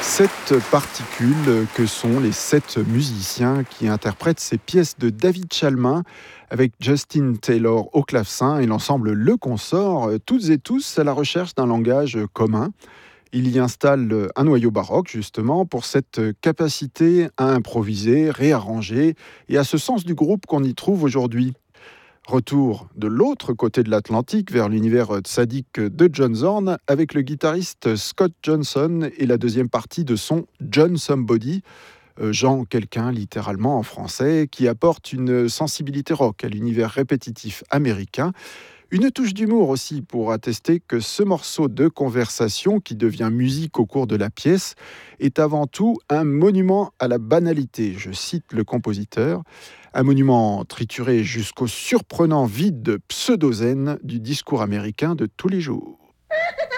7 particules que sont les 7 musiciens qui interprètent ces pièces de David Chalmin avec Justin Taylor au clavecin et l'ensemble Le Consort, toutes et tous à la recherche d'un langage commun. Il y installe un noyau baroque justement pour cette capacité à improviser, réarranger et à ce sens du groupe qu'on y trouve aujourd'hui. Retour de l'autre côté de l'Atlantique vers l'univers sadique de John Zorn avec le guitariste Scott Johnson et la deuxième partie de son John Somebody, Jean quelqu'un littéralement en français, qui apporte une sensibilité rock à l'univers répétitif américain. Une touche d'humour aussi pour attester que ce morceau de conversation qui devient musique au cours de la pièce est avant tout un monument à la banalité, je cite le compositeur, un monument trituré jusqu'au surprenant vide pseudo-zen du discours américain de tous les jours.